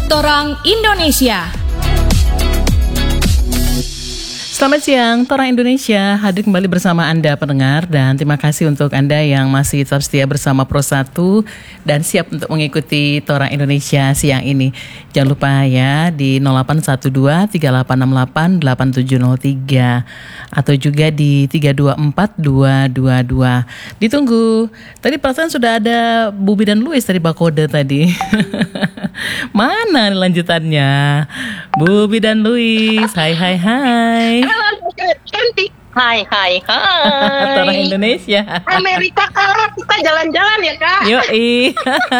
Torang Indonesia. Selamat siang, Torang Indonesia hadir kembali bersama Anda pendengar, dan terima kasih untuk Anda yang masih tetap setia bersama Pro 1 dan siap untuk mengikuti Torang Indonesia siang ini. Jangan lupa ya di 0812 3868 8703 atau juga di 324 222. Ditunggu. Tadi perasaan sudah ada Bubi dan Luis tadi bakode tadi. Mana lanjutannya? Bubi dan Luis, hai. Halo, cantik. Hai. Torang Indonesia. Amerika kalah, kita jalan-jalan ya kak. Yoi.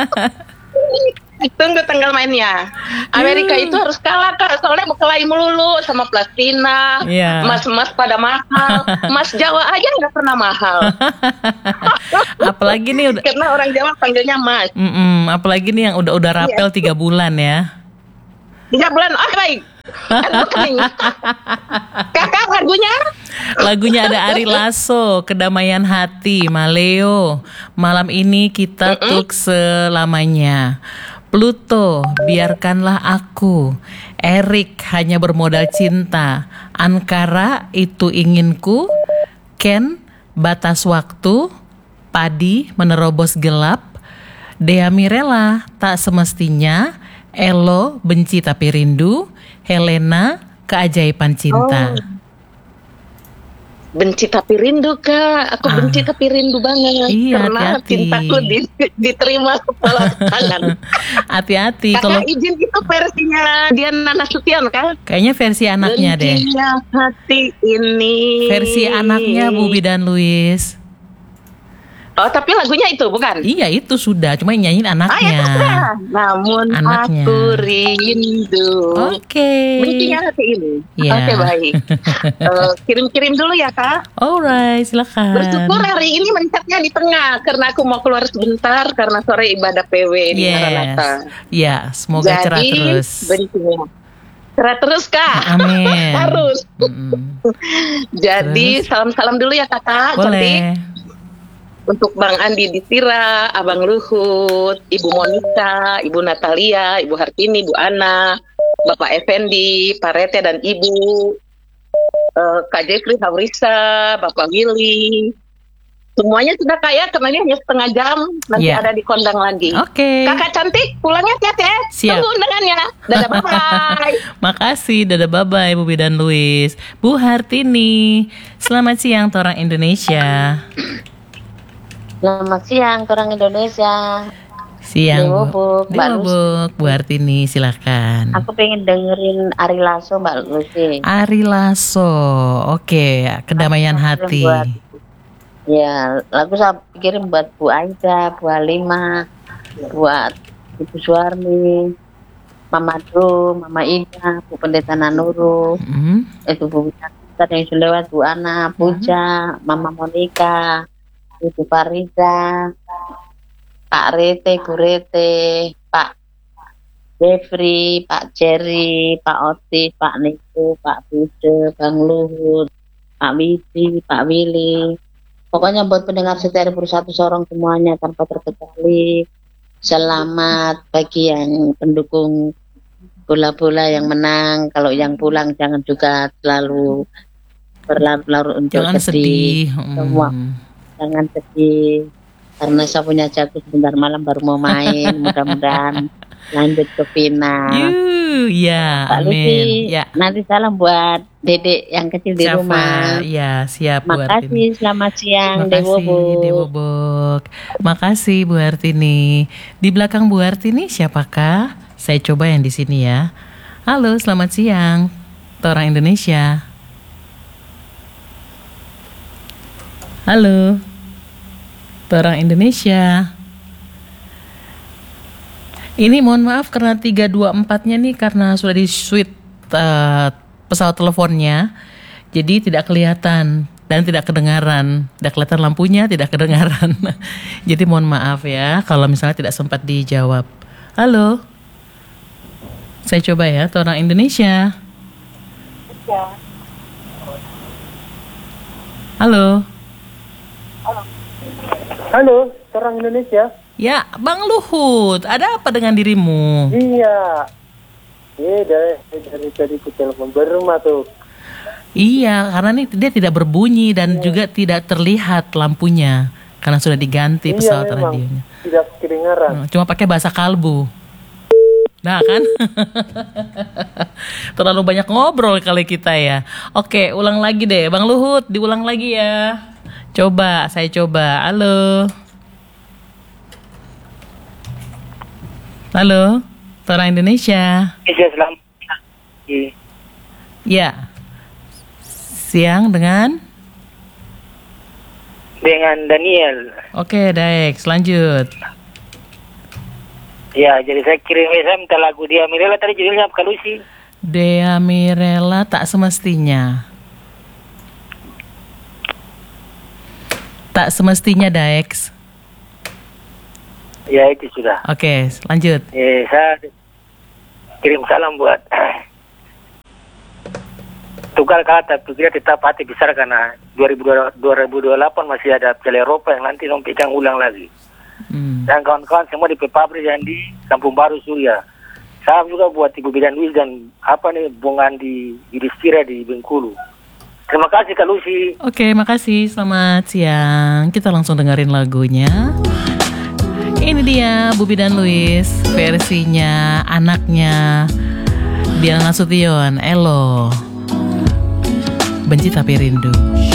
Tunggu tanggal mainnya. Amerika itu harus kalah kak, soalnya berkelahi melulu sama Palestina. Iya. Mas pada mahal. Mas Jawa aja nggak pernah mahal. Apalagi nih udah. Karena orang Jawa panggilnya Mas. Apalagi nih yang udah rapel 3 bulan ya. 3 bulan, baik. Kakak Lagunya ada Ari Lasso, Kedamaian Hati, Maleo, Malam Ini Kita Tuk Selamanya, Pluto, Biarkanlah Aku, Erik, Hanya Bermodal Cinta, Ankara, Itu Inginku, Ken, Batas Waktu, Padi, Menerobos Gelap, Dea Mirela, Tak Semestinya, Elo, Benci Tapi Rindu, Helena, Keajaiban Cinta. Benci tapi rindu kak, aku benci tapi rindu banget. Iya, karena hati-hati. cintaku diterima kepala tangan. Hati-hati Kakak kalau izin itu versinya Dian Nasution kan? kayaknya versi anaknya deh. Bencinya hati ini. Versi anaknya Bubi dan Luis. Oh tapi lagunya itu bukan? Iya itu sudah, cuma yang nyanyiin anaknya. Namun Anaknya. aku rindu. Oke. Bencinya hati ini. Iya. Oke baik. Kirim-kirim dulu ya kak. Alright, silakan. Bersyukur hari ini mencetnya di tengah karena aku mau keluar sebentar karena sore ibadah PW di Maranatha. Ya, semoga cerah terus. Bencinya. Cerah terus kak. Amin. Harus. Jadi salam-salam dulu ya kakak. Boleh. Cantik. Untuk Bang Andi Ditira, Abang Luhut, Ibu Monica, Ibu Natalia, Ibu Hartini, Ibu Ana, Bapak Effendi, Pak Rete dan Ibu, Kak Jeffrey Haurisa, Bapak Willy. Semuanya sudah kaya karena ini hanya setengah jam, nanti ada di kondang lagi. Oke. Kakak cantik, pulangnya hati-hati ya. Siap. Tunggu undangannya. Dadah, bye-bye. Makasih, dadah bye-bye Bubi dan Luis. Bu Hartini, selamat siang Torang Indonesia. Selamat siang, orang Indonesia. Siang Dewa Buk, Bu Hartini, silakan. Aku pengen dengerin Ari Lasso, Mbak Lucy. Ari Lasso, oke, Kedamaian Hati. Ya, lagu saya pikirin buat Bu Aida, Bu Halimah, buat Ibu Suarmi, Mama Dru, Mama Ida, Bu Pendeta Nanuru, itu Bu Wisata yang sudah lewat, Bu Ana, Puja, Mama Monica, Ibu Farida, Pak Rete, Bu Rete, Pak Jeffrey, Pak Jerry, Pak Otis, Pak Niko, Pak Bude, Bang Luhut, Pak Widi, Pak Willy. Pokoknya buat pendengar setia Pro 1 Sorong semuanya tanpa terkecuali. Selamat bagi yang pendukung bola-bola yang menang. Kalau yang pulang jangan juga selalu berlarut-larut untuk Jangan sedih. Semua. Jangan sedih karena saya punya jatuh sebentar malam baru mau main. Mudah-mudahan lanjut ke final. Ya, Pak amin. Lucy, Ya. nanti salam buat Dedek yang kecil di rumah. Ya, siap Bu Makasih, Hartini. selamat siang Makasih Dewo Bok. Makasih Bu Hartini. Di belakang Bu Hartini siapakah? Saya coba yang di sini ya. Halo, selamat siang Torang Indonesia. Halo, Torang Indonesia. Ini mohon maaf karena 324-nya nih karena sudah di switch pesawat teleponnya. Jadi tidak kelihatan dan tidak kedengaran. Tidak kelihatan lampunya, tidak kedengaran. Jadi mohon maaf ya kalau misalnya tidak sempat dijawab. Halo. Saya coba ya, Torang Indonesia. Halo. Halo, Torang Indonesia. Ya, Bang Luhut, ada apa dengan dirimu? Iya, dari tadi ku telepon berumah tuh. Iya, karena ini dia tidak berbunyi dan juga tidak terlihat lampunya karena sudah diganti pesawat memang. radionya. Tidak kedengaran. Cuma pakai bahasa kalbu. Nah kan? Terlalu banyak ngobrol kali kita ya. Oke, ulang lagi deh. Bang Luhut, diulang lagi ya. Coba, saya coba. Halo. Halo, Tora Indonesia. Iya, selamat. Ya. Siang dengan Daniel. Oke, Daek, lanjut. Ya, jadi saya kirim saya minta lagu dia Mirella tadi judulnya apa Lucy? Dea Mirella tak semestinya. Tak semestinya, Daex. Ya, itu sudah. Oke, lanjut. Saya kirim salam buat Tugal kata kita tetap hati besar karena 2028 masih ada Piala Eropa yang nanti pegang ulang lagi. Dan kawan-kawan semua di Pabrik dan di Kampung Baru Surya. Salam juga buat Ibu Bidan Luis dan Bung Andi Yudhistira di Bengkulu. Terima kasih Kak Lucy. Oke, makasih. Selamat siang. Kita langsung dengerin lagunya. Ini dia Bu Bidan Luis, versinya anaknya Dian Nasution, Elo. Benci tapi rindu.